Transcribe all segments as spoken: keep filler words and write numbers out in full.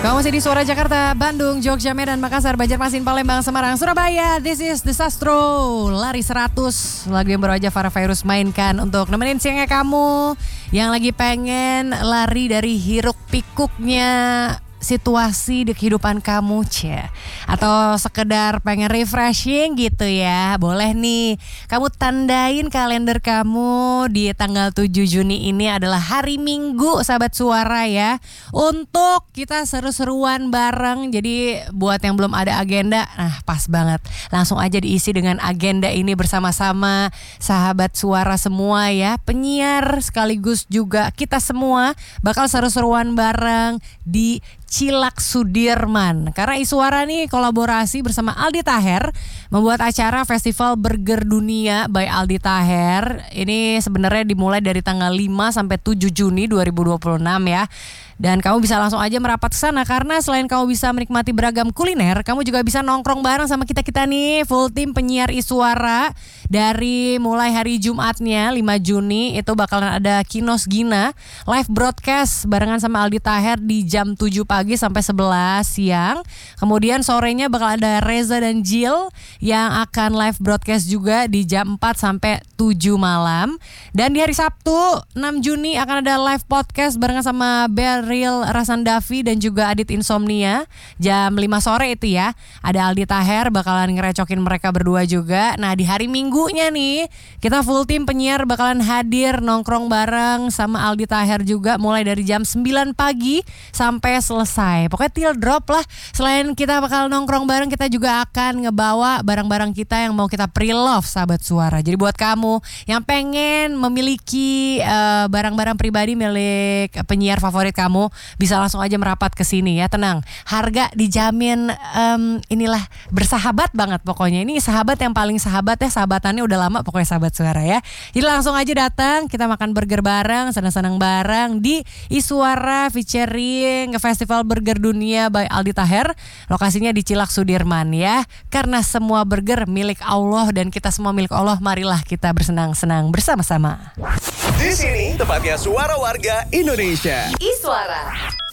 Kamu masih di Suara Jakarta, Bandung, Jogja, Medan, Makassar, Banjarmasin, Palembang, Semarang, Surabaya. This is The Sastro, Lari seratus. Lagu yang baru aja Farah Fairuz mainkan untuk nemenin siangnya kamu yang lagi pengen lari dari hiruk pikuknya situasi di kehidupan kamu, cie. Atau sekedar pengen refreshing gitu ya. Boleh nih, kamu tandain kalender kamu di tanggal tujuh Juni ini adalah hari Minggu, sahabat Suara ya. Untuk kita seru-seruan bareng. Jadi buat yang belum ada agenda, nah pas banget. Langsung aja diisi dengan agenda ini bersama-sama sahabat Suara semua ya. Penyiar sekaligus juga kita semua bakal seru-seruan bareng di Cilak Sudirman. Karena Iswara nih kolaborasi bersama Aldi Taher membuat acara Festival Burger Dunia by Aldi Taher. Ini sebenarnya dimulai dari tanggal lima sampai tujuh Juni dua ribu dua puluh enam ya. Dan kamu bisa langsung aja merapat ke sana karena selain kamu bisa menikmati beragam kuliner, kamu juga bisa nongkrong bareng sama kita-kita nih, full tim penyiar Iswara. Dari mulai hari Jumatnya lima Juni itu bakalan ada Kinos Gina live broadcast barengan sama Aldi Taher di jam tujuh pagi sampai sebelas siang. Kemudian sorenya bakal ada Reza dan Jill yang akan live broadcast juga di jam empat sampai tujuh malam. Dan di hari Sabtu enam Juni akan ada live podcast barengan sama Beryl Rasandavi dan juga Adit Insomnia jam lima sore itu ya. Ada Aldi Taher bakalan ngerecokin mereka berdua juga. Nah di hari Minggunya nih kita full tim penyiar bakalan hadir nongkrong bareng sama Aldi Taher juga mulai dari jam sembilan pagi sampai selesai. Pokoknya till drop lah. Selain kita bakal nongkrong bareng, kita juga akan ngebawa barang-barang kita yang mau kita pre-love sahabat Suara. Jadi buat kamu yang pengen memiliki uh, barang-barang pribadi milik penyiar favorit kamu, bisa langsung aja merapat ke sini ya. Tenang, harga dijamin um, inilah bersahabat banget pokoknya. Ini sahabat yang paling sahabat ya, sahabatannya udah lama pokoknya sahabat Suara ya. Jadi langsung aja datang, kita makan burger bareng, senang-senang bareng di Iswara featuring Festival Burger Dunia by Aldi Taher. Lokasinya di Cilak Sudirman ya. Karena semua burger milik Allah dan kita semua milik Allah, marilah kita bersenang-senang bersama-sama. Di sini tempatnya suara warga Indonesia. Iswara.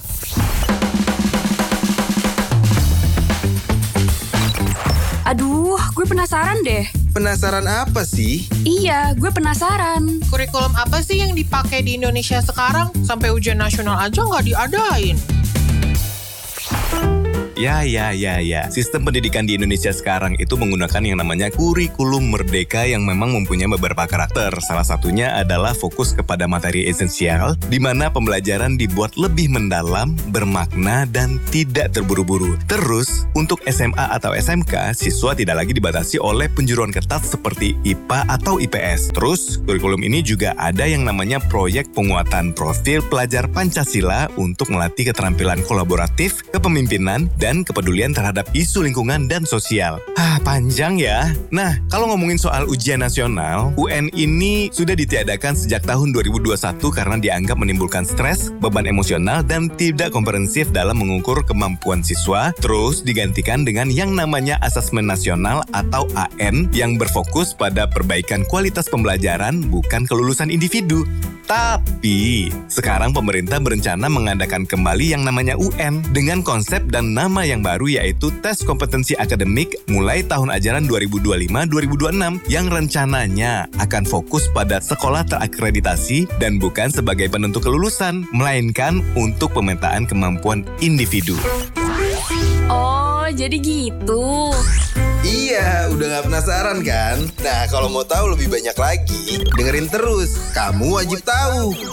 Aduh, gue penasaran deh. Penasaran apa sih? Iya, gue penasaran. Kurikulum apa sih yang dipakai di Indonesia sekarang? Sampai ujian nasional aja nggak diadain. Ya, ya, ya, ya. Sistem pendidikan di Indonesia sekarang itu menggunakan yang namanya kurikulum merdeka yang memang mempunyai beberapa karakter. Salah satunya adalah fokus kepada materi esensial, di mana pembelajaran dibuat lebih mendalam, bermakna, dan tidak terburu-buru. Terus, untuk S M A atau S M K, siswa tidak lagi dibatasi oleh penjuruan ketat seperti I P A atau I P S. Terus, kurikulum ini juga ada yang namanya proyek penguatan profil pelajar Pancasila untuk melatih keterampilan kolaboratif, kepemimpinan, dan dan kepedulian terhadap isu lingkungan dan sosial. Ah, panjang ya. Nah, kalau ngomongin soal ujian nasional, U N ini sudah ditiadakan sejak tahun dua ribu dua puluh satu karena dianggap menimbulkan stres, beban emosional, dan tidak komprehensif dalam mengukur kemampuan siswa. Terus digantikan dengan yang namanya Asesmen Nasional atau A N yang berfokus pada perbaikan kualitas pembelajaran, bukan kelulusan individu. Tapi, sekarang pemerintah berencana mengadakan kembali yang namanya U N dengan konsep dan nama yang baru yaitu Tes Kompetensi Akademik mulai tahun ajaran dua ribu dua puluh lima dua ribu dua puluh enam yang rencananya akan fokus pada sekolah terakreditasi dan bukan sebagai penentu kelulusan, melainkan untuk pemetaan kemampuan individu. Oh, jadi gitu. Iya, udah gak penasaran kan? Nah, kalau mau tahu lebih banyak lagi, dengerin terus. Kamu wajib tahu.